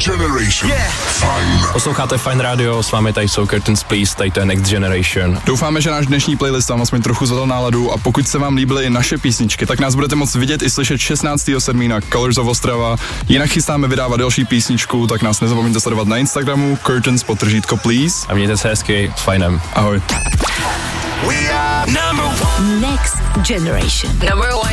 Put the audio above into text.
Generation. Fajn. Posloucháte Fajn Radio, s vámi tady jsou Curtains Please, tady to je Next Generation. Doufáme, že náš dnešní playlist vám aspoň trochu zadal náladu a pokud se vám líbily naše písničky, tak nás budete moct vidět i slyšet 16.7. na Colors of Ostrava. Jinak chystáme vydávat další písničku, tak nás nezapomeňte sledovat na Instagramu Curtains_Please. A mějte se hezky, s Fajnem. Ahoj. We are Next Generation. Number 1